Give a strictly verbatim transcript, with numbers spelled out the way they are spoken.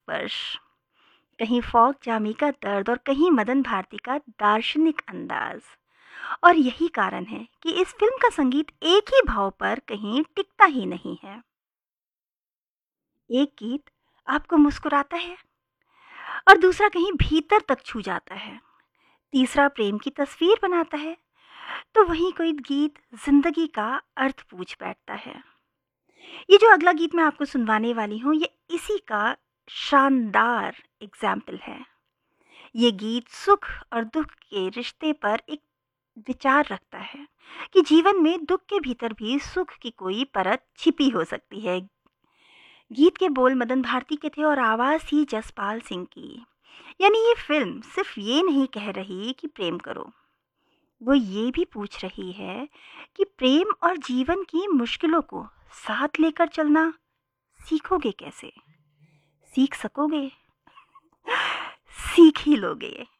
स्पर्श, कहीं फॉग जामी का दर्द और कहीं मदन भारती का दार्शनिक अंदाज। और यही कारण है कि इस फिल्म का संगीत एक ही भाव पर कहीं टिकता ही नहीं है। एक गीत आपको मुस्कुराता है और दूसरा कहीं भीतर तक छू जाता है, तीसरा प्रेम की तस्वीर बनाता है, तो वहीं कोई गीत जिंदगी का अर्थ पूछ बैठता है। ये जो अगला गीत मैं आपको सुनवाने वाली हूँ, ये इसी का शानदार एग्जाम्पल है। ये गीत सुख और दुख के रिश्ते पर एक विचार रखता है कि जीवन में दुख के भीतर भी सुख की कोई परत छिपी हो सकती है। गीत के बोल मदन भारती के थे और आवाज़ थी जसपाल सिंह की। यानी ये फिल्म सिर्फ ये नहीं कह रही कि प्रेम करो, वो ये भी पूछ रही है कि प्रेम और जीवन की मुश्किलों को साथ लेकर चलना सीखोगे कैसे? सीख सकोगे? सीख ही लोगे।